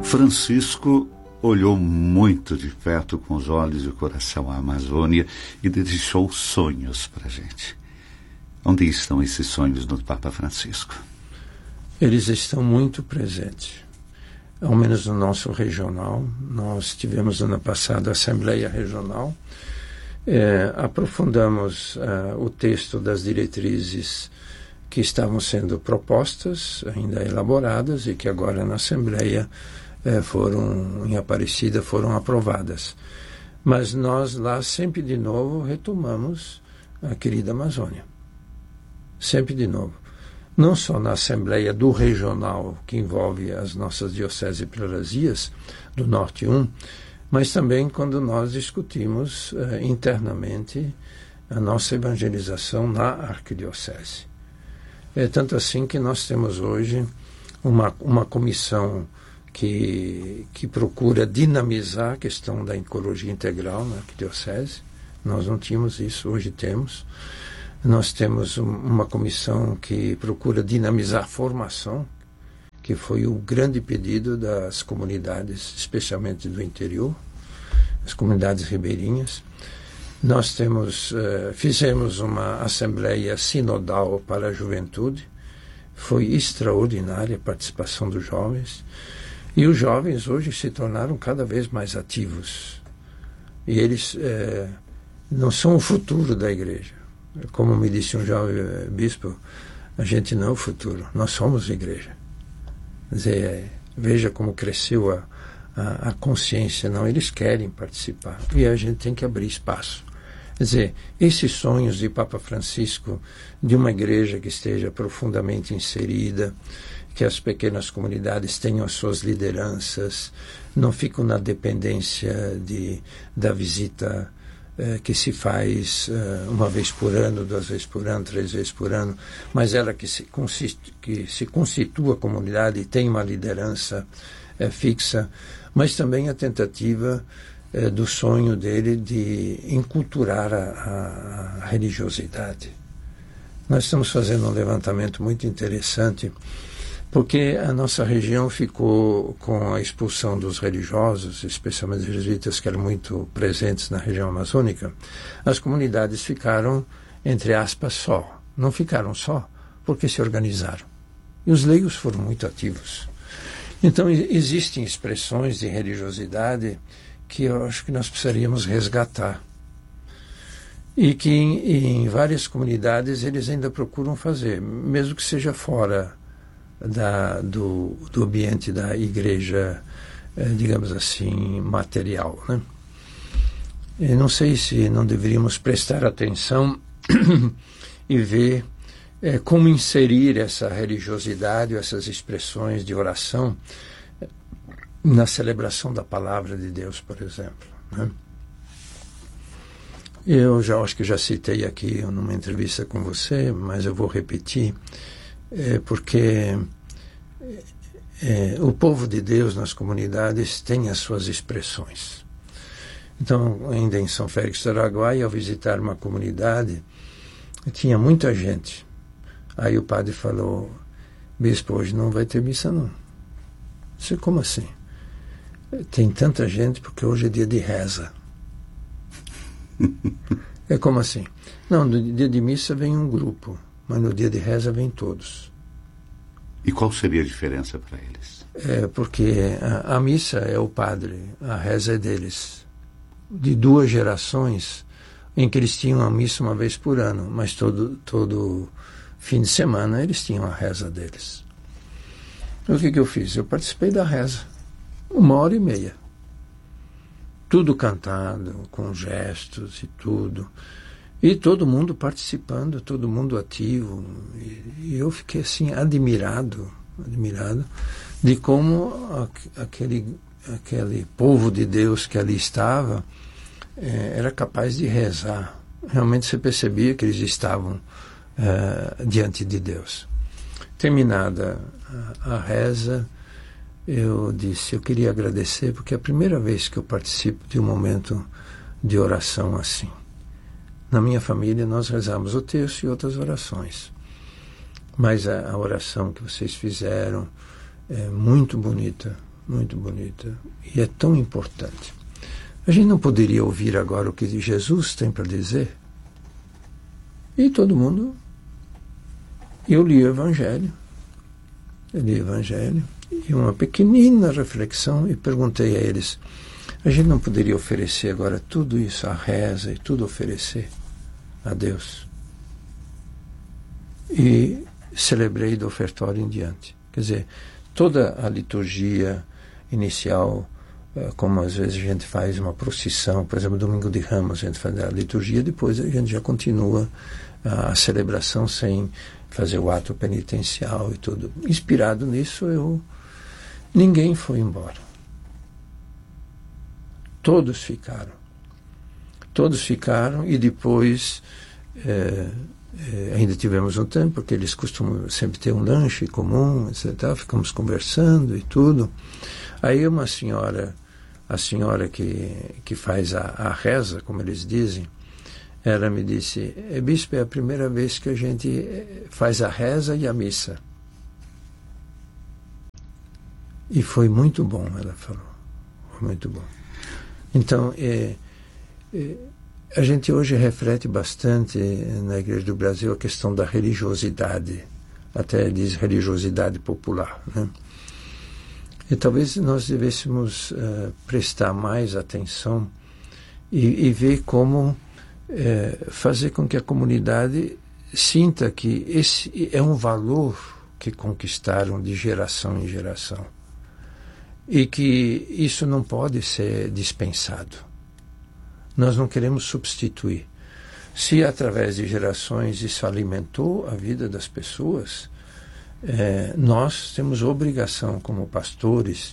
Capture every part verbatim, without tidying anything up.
Francisco olhou muito de perto com os olhos e o coração a Amazônia e deixou sonhos para a gente. Onde estão esses sonhos do Papa Francisco? Eles estão muito presentes, ao menos no nosso regional. Nós tivemos ano passado a Assembleia Regional, é, aprofundamos uh, o texto das diretrizes que estavam sendo propostas, ainda elaboradas, e que agora na Assembleia é, foram, em Aparecida, foram aprovadas. Mas nós lá sempre de novo retomamos a querida Amazônia. Sempre de novo. Não só na Assembleia do Regional, que envolve as nossas dioceses e prelazias, do Norte um, mas também quando nós discutimos eh, internamente a nossa evangelização na arquidiocese. É tanto assim que nós temos hoje uma, uma comissão que, que procura dinamizar a questão da ecologia integral na arquidiocese. Nós não tínhamos isso, hoje temos. Nós temos um, uma comissão que procura dinamizar a formação, que foi o grande pedido das comunidades, especialmente do interior, as comunidades ribeirinhas. Nós temos, uh, fizemos uma assembleia sinodal para a juventude, foi extraordinária a participação dos jovens, e os jovens hoje se tornaram cada vez mais ativos. E eles uh, não são o futuro da igreja. Como me disse um jovem bispo, a gente não é o futuro, nós somos a igreja. Quer dizer, veja como cresceu a, a, a consciência, não, eles querem participar, e a gente tem que abrir espaço. Quer dizer, esses sonhos de Papa Francisco, de uma igreja que esteja profundamente inserida, que as pequenas comunidades tenham as suas lideranças, não ficam na dependência de, da visita que se faz uh, uma vez por ano, duas vezes por ano, três vezes por ano, mas ela que se, consiste, que se constitua a comunidade e tem uma liderança uh, fixa, mas também a tentativa uh, do sonho dele de enculturar a, a, a religiosidade. Nós estamos fazendo um levantamento muito interessante, porque a nossa região ficou com a expulsão dos religiosos, especialmente os jesuítas que eram muito presentes na região amazônica. As comunidades ficaram, entre aspas, só. Não ficaram só, porque se organizaram. E os leigos foram muito ativos. Então, existem expressões de religiosidade que eu acho que nós precisaríamos resgatar. E que em, em várias comunidades eles ainda procuram fazer, mesmo que seja fora Da, do, do ambiente da igreja, eh, digamos assim, material, né? E não sei se não deveríamos prestar atenção e ver eh, como inserir essa religiosidade, essas expressões de oração na celebração da palavra de Deus, por exemplo, né? Eu já acho que já citei aqui numa entrevista com você, mas eu vou repetir. É porque é, o povo de Deus nas comunidades tem as suas expressões. Então, ainda em São Félix do Araguaia, ao visitar uma comunidade, tinha muita gente. Aí o padre falou: bispo, hoje não vai ter missa não. Eu disse: como assim? Tem tanta gente porque hoje é dia de reza. É como assim? Não, no dia de missa vem um grupo, mas no dia de reza vem todos. E qual seria a diferença para eles? É porque a, a missa é o padre, a reza é deles. De duas gerações em que eles tinham a missa uma vez por ano, mas todo, todo fim de semana eles tinham a reza deles. O que, que eu fiz? Eu participei da reza, uma hora e meia. Tudo cantado, com gestos e tudo. E todo mundo participando, todo mundo ativo. E, e eu fiquei assim, admirado, admirado de como a, aquele, aquele povo de Deus que ali estava eh, era capaz de rezar. Realmente você percebia que eles estavam eh, diante de Deus. Terminada a, a reza, eu disse, eu queria agradecer, porque é a primeira vez que eu participo de um momento de oração assim. Na minha família, nós rezamos o terço e outras orações. Mas a, a oração que vocês fizeram é muito bonita, muito bonita. E é tão importante. A gente não poderia ouvir agora o que Jesus tem para dizer? E todo mundo... Eu li o Evangelho. Eu li o Evangelho. E uma pequenina reflexão e perguntei a eles, a gente não poderia oferecer agora tudo isso, a reza e tudo oferecer a Deus? E celebrei do ofertório em diante. Quer dizer, toda a liturgia inicial, como às vezes a gente faz uma procissão, por exemplo, Domingo de Ramos, a gente faz a liturgia, depois a gente já continua a celebração sem fazer o ato penitencial e tudo. Inspirado nisso, eu... Ninguém foi embora. Todos ficaram. Todos ficaram e depois é, é, ainda tivemos um tempo, porque eles costumam sempre ter um lanche comum, etcétera. Ficamos conversando e tudo. Aí uma senhora, a senhora que, que faz a, a reza, como eles dizem, ela me disse, bispo, é a primeira vez que a gente faz a reza e a missa. E foi muito bom, ela falou. Foi muito bom. Então, é, é, a gente hoje reflete bastante na Igreja do Brasil a questão da religiosidade. Até diz religiosidade popular, né? E talvez nós devêssemos uh, prestar mais atenção e, e ver como uh, fazer com que a comunidade sinta que esse é um valor que conquistaram de geração em geração. E que isso não pode ser dispensado. Nós não queremos substituir. Se através de gerações isso alimentou a vida das pessoas, é, nós temos obrigação como pastores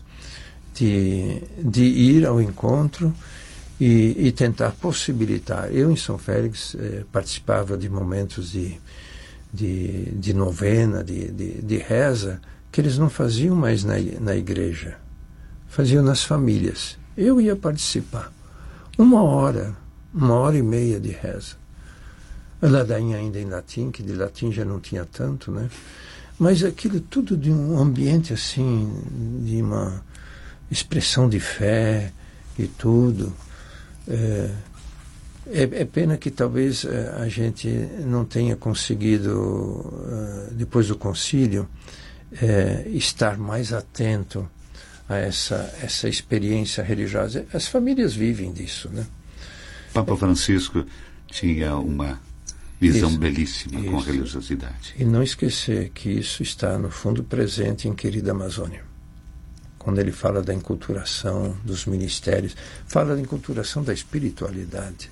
de, de ir ao encontro e, e tentar possibilitar. Eu em São Félix é, participava de momentos de, de, de novena, de, de, de reza, que eles não faziam mais na, na igreja. Faziam nas famílias. Eu ia participar. Uma hora, uma hora e meia de reza. A ladainha ainda em latim, que de latim já não tinha tanto, né? Mas aquilo tudo de um ambiente assim, de uma expressão de fé e tudo. É, é, é pena que talvez a gente não tenha conseguido, depois do concílio, é, estar mais atento a essa, essa experiência religiosa. As famílias vivem disso, né? Papa Francisco tinha uma visão isso, belíssima isso. com a religiosidade. E não esquecer que isso está, no fundo, presente em Querida Amazônia. Quando ele fala da enculturação dos ministérios, fala da enculturação da espiritualidade.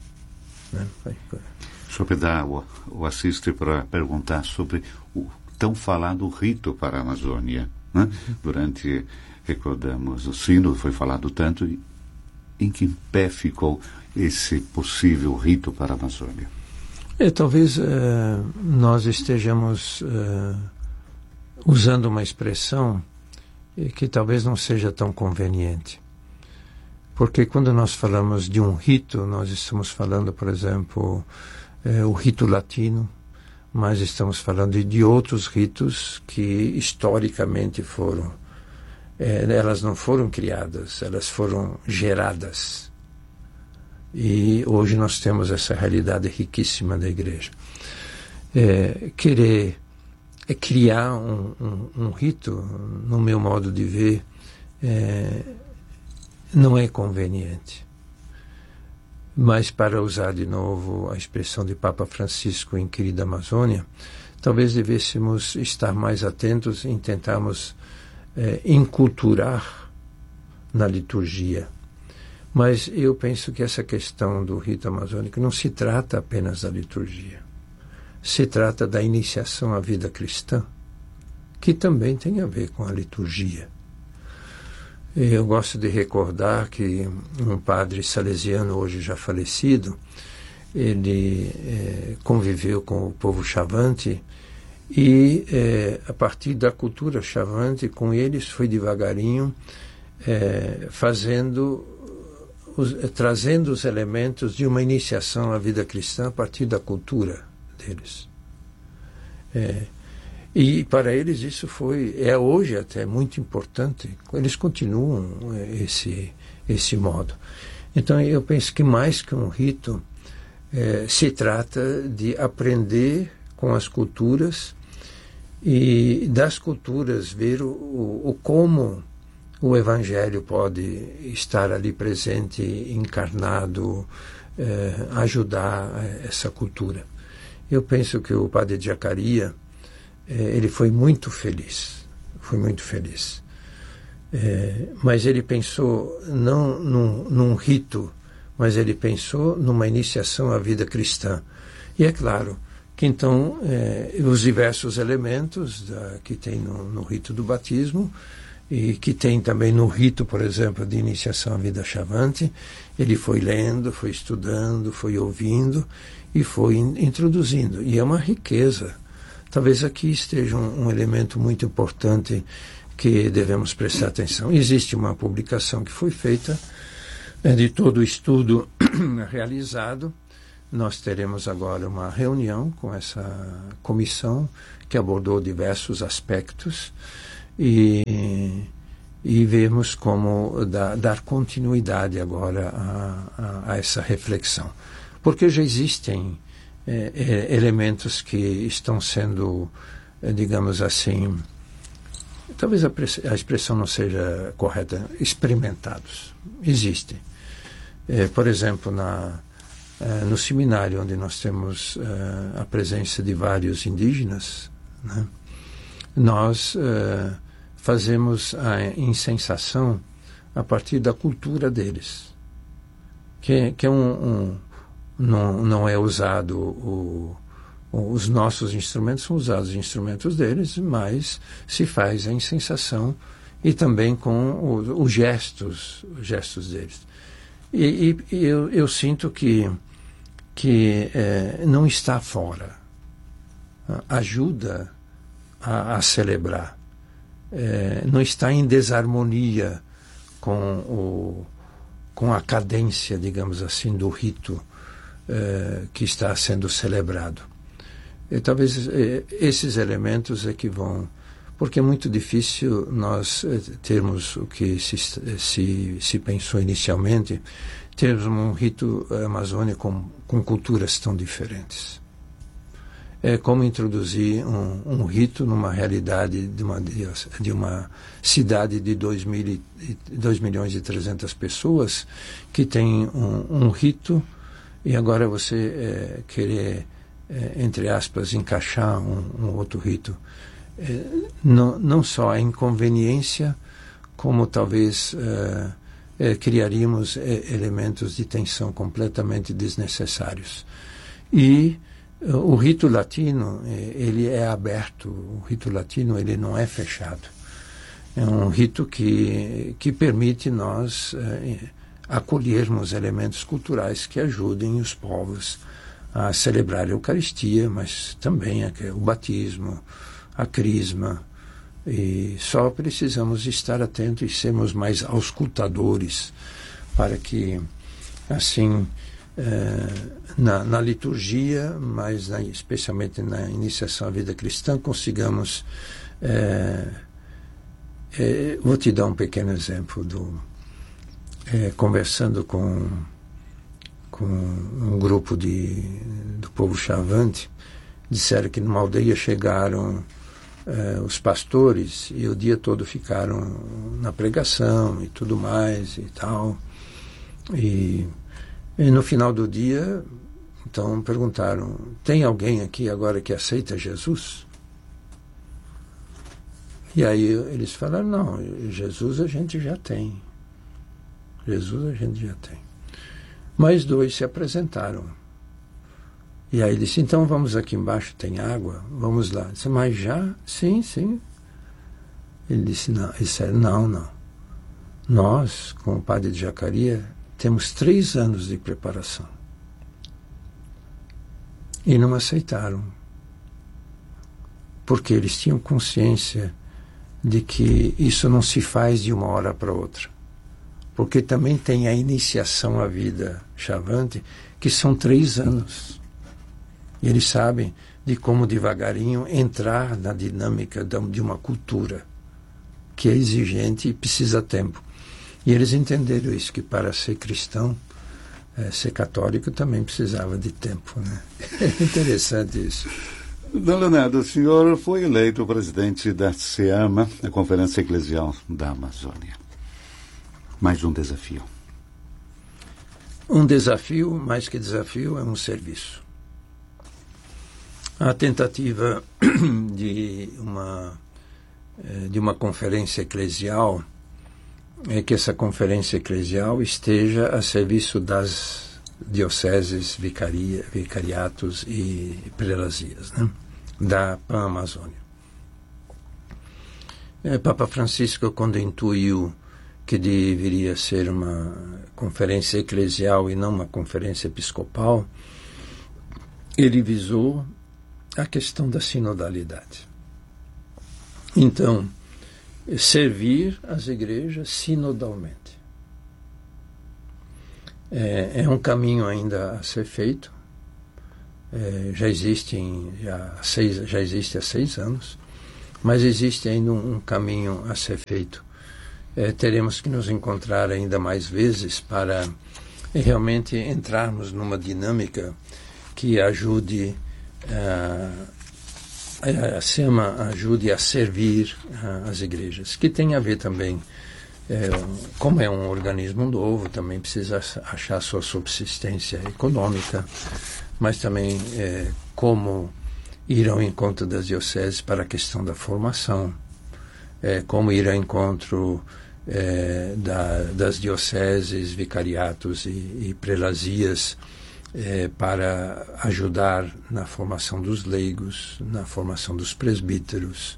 Né? O senhor me dá o, o assiste para perguntar sobre o tão falado rito para a Amazônia. Né? Uhum. Durante... Recordamos, o sino foi falado tanto, em que pé ficou esse possível rito para a Amazônia? É, talvez é, nós estejamos é, usando uma expressão que talvez não seja tão conveniente. Porque quando nós falamos de um rito, nós estamos falando, por exemplo, é, o rito latino, mas estamos falando de outros ritos que historicamente foram É, elas não foram criadas, elas foram geradas. E hoje nós temos essa realidade riquíssima da igreja. É, querer é criar um, um, um rito, no meu modo de ver, é, não é conveniente. Mas, para usar de novo a expressão de Papa Francisco em Querida Amazônia, talvez devêssemos estar mais atentos em tentarmos É, enculturar na liturgia. Mas eu penso que essa questão do rito amazônico não se trata apenas da liturgia. Se trata da iniciação à vida cristã, que também tem a ver com a liturgia. Eu gosto de recordar que um padre salesiano, hoje já falecido, ele é, conviveu com o povo Chavante. E, é, a partir da cultura chavante, com eles foi devagarinho é, fazendo, os, trazendo os elementos de uma iniciação à vida cristã a partir da cultura deles. É, E para eles isso foi, é hoje até muito importante. Eles continuam esse, esse modo. Então eu penso que mais que um rito, eh, se trata de aprender com as culturas e das culturas ver o, o como o Evangelho pode estar ali presente, encarnado, eh, ajudar essa cultura. Eu penso que o padre Zaccaria, eh, ele foi muito feliz, foi muito feliz. Eh, mas ele pensou não num, num rito, mas ele pensou numa iniciação à vida cristã. E é claro que então eh, os diversos elementos da, que tem no, no rito do batismo e que tem também no rito, por exemplo, de iniciação à vida chavante, ele foi lendo, foi estudando, foi ouvindo e foi in, introduzindo. E é uma riqueza. Talvez aqui esteja um, um elemento muito importante que devemos prestar atenção. Existe uma publicação que foi feita é, de todo o estudo realizado. Nós teremos agora uma reunião com essa comissão que abordou diversos aspectos e, e vemos como da, dar continuidade agora a, a, a essa reflexão. Porque já existem é, é, elementos que estão sendo, é, digamos assim, talvez a, a expressão não seja correta, experimentados. Existem. É, por exemplo, na, é, no seminário onde nós temos é, a presença de vários indígenas, né, nós é, fazemos a incensação a partir da cultura deles, que, que é um, um, não, não é usado o, os nossos instrumentos, são usados os instrumentos deles, mas se faz a incensação e também com os gestos, os gestos deles. E, e eu, eu sinto que, que é, não está fora. Ajuda a, a celebrar. É, não está em desarmonia com, o, com a cadência, digamos assim, do rito é, que está sendo celebrado. E talvez é, esses elementos é que vão... Porque é muito difícil nós termos o que se, se, se pensou inicialmente, termos um rito amazônico com, com culturas tão diferentes. É como introduzir um, um rito numa realidade de uma, de uma cidade de dois milhões e trezentas pessoas que tem um, um rito e agora você é, querer, é, entre aspas, encaixar um, um outro rito. É, não, não só a inconveniência, como talvez é, é, criaríamos é, elementos de tensão completamente desnecessários. E o rito latino, ele é aberto, o rito latino ele não é fechado. É um rito que, que permite nós é, acolhermos elementos culturais que ajudem os povos a celebrar a Eucaristia, mas também o batismo, a crisma, e só precisamos estar atentos e sermos mais auscultadores para que, assim, eh, na, na liturgia, mas na, especialmente na iniciação à vida cristã, consigamos... Eh, eh, vou te dar um pequeno exemplo do... Eh, conversando com, com um grupo de, do povo chavante, disseram que numa aldeia chegaram eh, os pastores e o dia todo ficaram na pregação e tudo mais e tal. E, e no final do dia, então perguntaram, tem alguém aqui agora que aceita Jesus? E aí eles falaram, não, Jesus a gente já tem. Jesus a gente já tem. Mais dois se apresentaram. E aí ele disse, então vamos aqui embaixo, tem água, vamos lá. Eu disse, mas já? Sim, sim. Ele disse, não, ele disse, não, não. Nós, com o padre Zaccaria, temos três anos de preparação. E não aceitaram. Porque eles tinham consciência de que isso não se faz de uma hora para outra. Porque também tem a iniciação à vida chavante, que são três anos. E eles sabem, de como devagarinho entrar na dinâmica de uma cultura que é exigente e precisa tempo. E eles entenderam isso, que para ser cristão, é, ser católico também precisava de tempo, né? É interessante isso. Dom Leonardo, o senhor foi eleito presidente da SEAMA, a Conferência Eclesial da Amazônia. Mais um desafio. Um desafio, mais que desafio, é um serviço. A tentativa de uma, de uma conferência eclesial é que essa conferência eclesial esteja a serviço das dioceses, vicaria, vicariatos e prelazias, né? Da Pan-Amazônia. É, Papa Francisco, quando intuiu que deveria ser uma conferência eclesial e não uma conferência episcopal, ele visou a questão da sinodalidade. Então, servir as igrejas sinodalmente. É, é um caminho ainda a ser feito. É, já existe em, já, seis, já existe há seis anos, mas existe ainda um, um caminho a ser feito. É, teremos que nos encontrar ainda mais vezes para é, realmente entrarmos numa dinâmica que ajude uh, a SEAMA ajude a servir uh, as igrejas, que tem a ver também, é, como é um organismo novo, também precisa achar sua subsistência econômica, mas também é, como ir ao encontro das dioceses para a questão da formação, é, como ir ao encontro é, da, das dioceses, vicariatos e, e prelazias, É, para ajudar na formação dos leigos, na formação dos presbíteros,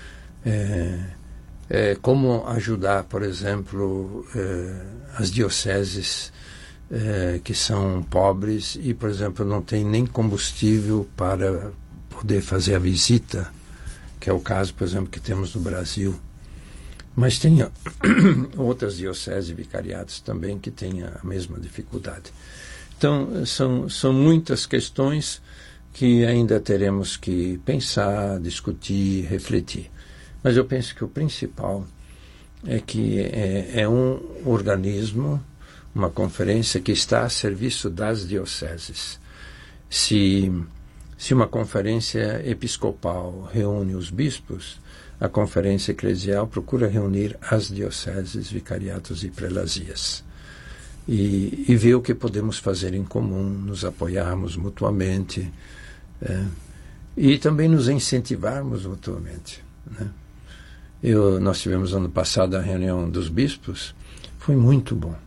é, é, como ajudar, por exemplo, é, as dioceses é, que são pobres e, por exemplo, não tem nem combustível para poder fazer a visita, que é o caso, por exemplo, que temos no Brasil. Mas tem outras dioceses e vicariatos também que têm a mesma dificuldade. Então, são, são muitas questões que ainda teremos que pensar, discutir, refletir. Mas eu penso que o principal é que é, é um organismo, uma conferência que está a serviço das dioceses. Se, se uma conferência episcopal reúne os bispos, a conferência eclesial procura reunir as dioceses, vicariatos e prelazias. E, e ver o que podemos fazer em comum, nos apoiarmos mutuamente, é, e também nos incentivarmos mutuamente, né? Eu, nós tivemos ano passado a reunião dos bispos, foi muito bom,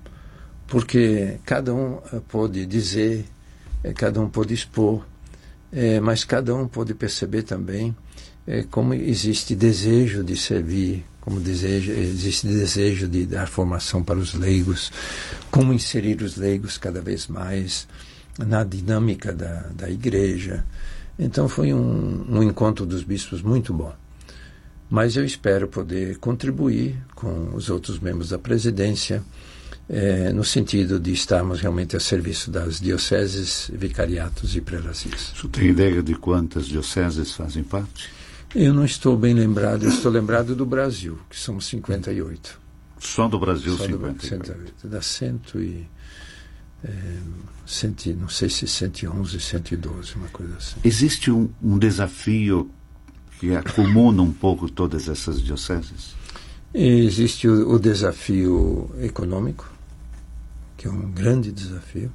porque cada um pôde dizer, é, cada um pôde expor, é, mas cada um pôde perceber também é, como existe desejo de servir, como desejo, existe desejo de dar formação para os leigos, como inserir os leigos cada vez mais na dinâmica da, da igreja. Então foi um, um encontro dos bispos muito bom. Mas eu espero poder contribuir com os outros membros da presidência, eh, no sentido de estarmos realmente a serviço das dioceses, vicariatos e prelazias. O senhor tem ideia de quantas dioceses fazem parte? Eu não estou bem lembrado, eu estou lembrado do Brasil, que somos cinquenta e oito. Só do Brasil, Só cinquenta e oito. Do, cento e oito. Dá cento e... É, cento, não sei se cento e onze, cento e doze, uma coisa assim. Existe um, um desafio que acomuna um pouco todas essas dioceses? Existe o, o desafio econômico, que é um grande desafio,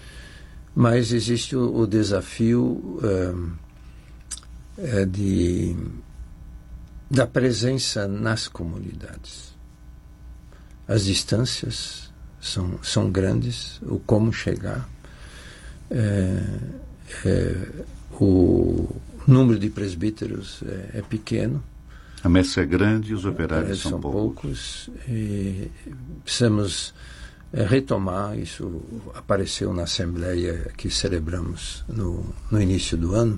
mas existe o, o desafio... Um, É de, da presença nas comunidades. As distâncias são, são grandes, o como chegar, é, é, o número de presbíteros é, é pequeno. A messe é grande e os operários é, são, são poucos. poucos. E precisamos é, retomar, isso apareceu na Assembleia que celebramos no, no início do ano,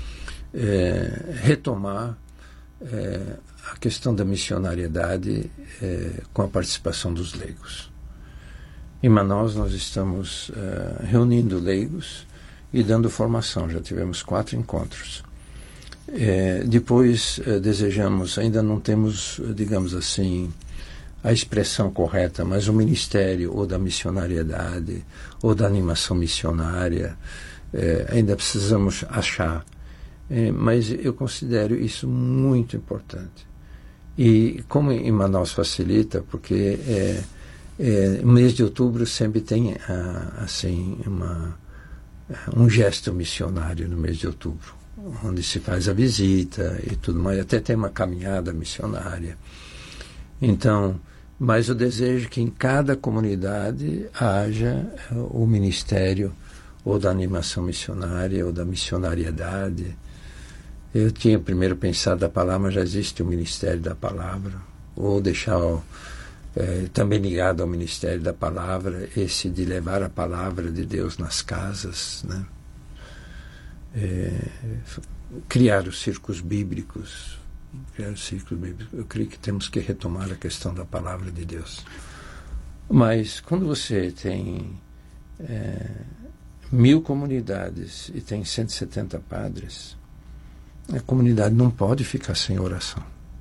É, retomar é, a questão da missionariedade é, com a participação dos leigos. Em Manaus nós estamos é, reunindo leigos e dando formação. Já tivemos quatro encontros. É, depois é, desejamos, ainda não temos, digamos assim, a expressão correta, mas o ministério ou da missionariedade ou da animação missionária, é, ainda precisamos achar. É, mas eu considero isso muito importante. E como em Manaus facilita, porque é, é, o mês de outubro sempre tem ah, assim, uma, um gesto missionário no mês de outubro, onde se faz a visita e tudo mais, até tem uma caminhada missionária. Então, mas o desejo é que em cada comunidade haja o ministério ou da animação missionária ou da missionariedade. Eu tinha primeiro pensado a palavra, mas já existe o Ministério da Palavra, ou deixar é, também ligado ao Ministério da Palavra, esse de levar a palavra de Deus nas casas, né? É, criar os círculos bíblicos, criar os círculos bíblicos. Eu creio que temos que retomar a questão da palavra de Deus. Mas quando você tem é, mil comunidades e tem cento e setenta padres, a comunidade não pode ficar sem oração.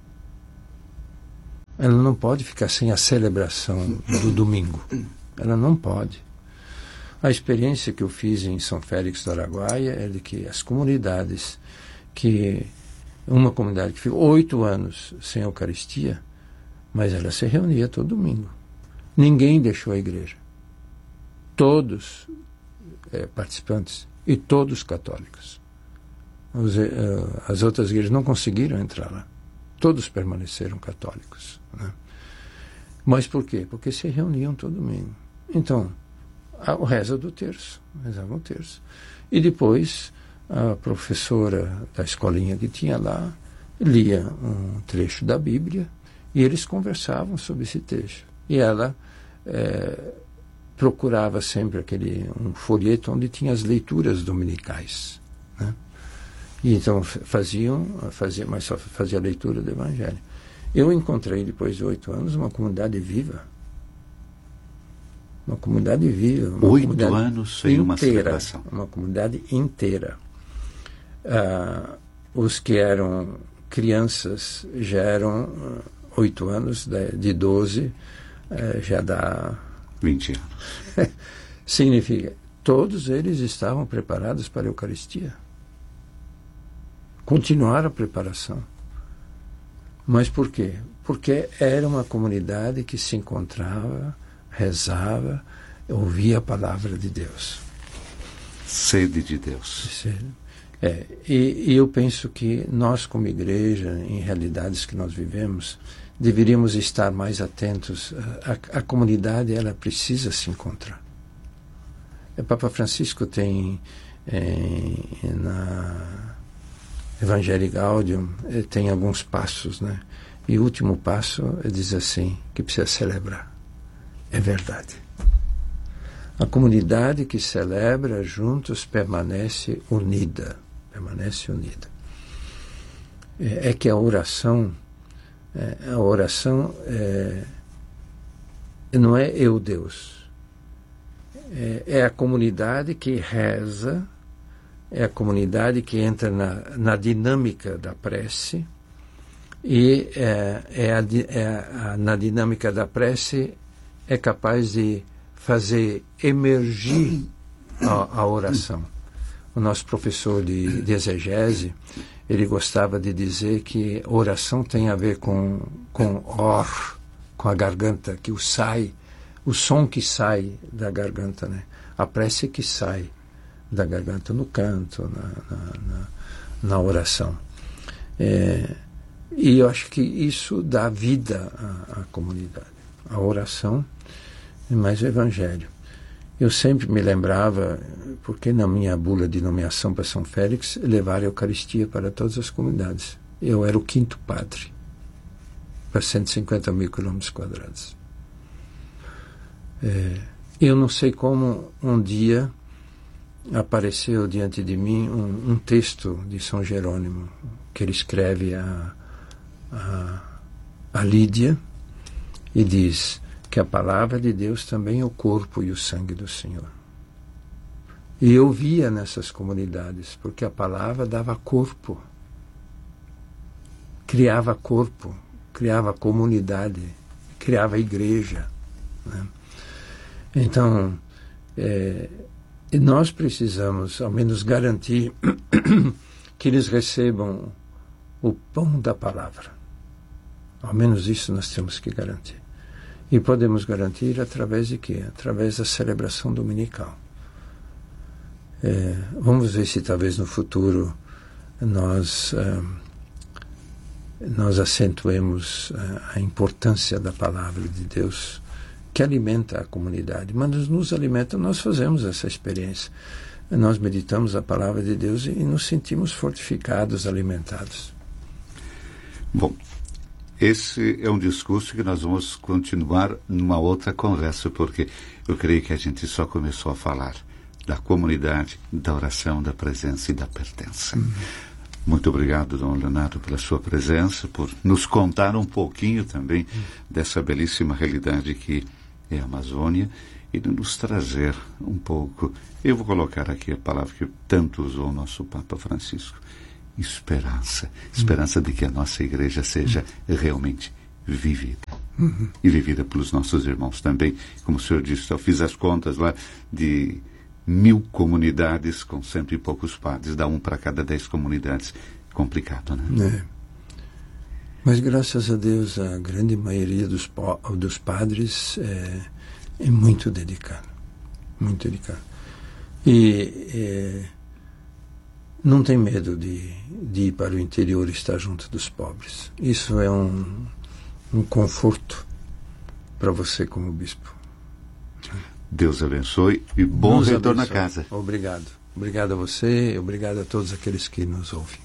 Ela não pode ficar sem a celebração do domingo. Ela não pode. A experiência que eu fiz em São Félix do Araguaia é de que as comunidades, que uma comunidade que ficou oito anos sem Eucaristia, mas ela se reunia todo domingo. Ninguém deixou a igreja. Todos é, participantes e todos católicos. Os, uh, as outras igrejas não conseguiram entrar lá. Todos permaneceram católicos, né? Mas por quê? Porque se reuniam todo domingo. Então, a, o reza do terço, rezavam o terço. E depois, a professora da escolinha que tinha lá lia um trecho da Bíblia e eles conversavam sobre esse trecho. E ela é, procurava sempre aquele, um folheto onde tinha as leituras dominicais, né? E então faziam, fazia, mas só fazia a leitura do Evangelho. Eu encontrei, depois de oito anos, uma comunidade viva. Uma comunidade viva. Uma oito comunidade anos sem uma celebração. Uma comunidade inteira. Ah, os que eram crianças já eram oito anos, de doze, eh, já dá... vinte anos. Significa, todos eles estavam preparados para a Eucaristia. Continuar a preparação. Mas por quê? Porque era uma comunidade que se encontrava, rezava, ouvia a palavra de Deus. Sede de Deus. É, e, e eu penso que nós, como igreja, em realidades que nós vivemos, deveríamos estar mais atentos. A, a comunidade, ela precisa se encontrar. O Papa Francisco tem é, na Evangelii Gaudium tem alguns passos, né? E o último passo diz assim, que precisa celebrar. É verdade. A comunidade que celebra juntos permanece unida. Permanece unida. É, é que a oração, é, a oração é, não é eu, Deus. É, é a comunidade que reza, é a comunidade que entra na, na dinâmica da prece e é, é, a, é a, na dinâmica da prece é capaz de fazer emergir a, a oração. O nosso professor de, de exegese, ele gostava de dizer que oração tem a ver com, com or, com a garganta, que o sai, o som que sai da garganta, né? A prece que sai da garganta no canto, na, na, na, na oração. É, e eu acho que isso dá vida à, à comunidade. A oração e mais o Evangelho. Eu sempre me lembrava, porque na minha bula de nomeação para São Félix, levar a Eucaristia para todas as comunidades. Eu era o quinto padre, para cento e cinquenta mil quilômetros quadrados. É, eu não sei como um dia apareceu diante de mim um, um texto de São Jerônimo, que ele escreve a, a, a Lídia, e diz que a palavra de Deus também é o corpo e o sangue do Senhor. E eu via nessas comunidades, porque a palavra dava corpo, criava corpo, criava comunidade, criava igreja, né? Então, é, nós precisamos, ao menos, garantir que eles recebam o pão da palavra. Ao menos isso nós temos que garantir. E podemos garantir através de quê? Através da celebração dominical. É, vamos ver se talvez no futuro nós, uh, nós acentuemos uh, a importância da palavra de Deus, que alimenta a comunidade. Mas nos alimenta, nós fazemos essa experiência. Nós meditamos a palavra de Deus e nos sentimos fortificados, alimentados. Bom, esse é um discurso que nós vamos continuar numa outra conversa, porque eu creio que a gente só começou a falar da comunidade, da oração, da presença e da pertença. Uhum. Muito obrigado, Dom Leonardo, pela sua presença, por nos contar um pouquinho também uhum. dessa belíssima realidade que é a Amazônia e de nos trazer um pouco, eu vou colocar aqui a palavra que tanto usou o nosso Papa Francisco, esperança. Esperança uhum. de que a nossa igreja seja uhum. realmente vivida. Uhum. E vivida pelos nossos irmãos também. Como o senhor disse, eu fiz as contas lá de mil comunidades com cento e poucos padres, dá um para cada dez comunidades. Complicado, né? É. Mas graças a Deus a grande maioria dos, dos padres é, é muito dedicada. Muito dedicada. E é, não tem medo de, de ir para o interior e estar junto dos pobres. Isso é um, um conforto para você como bispo. Deus abençoe e bom Deus retorno abençoe. à casa. Obrigado. Obrigado a você e obrigado a todos aqueles que nos ouvem.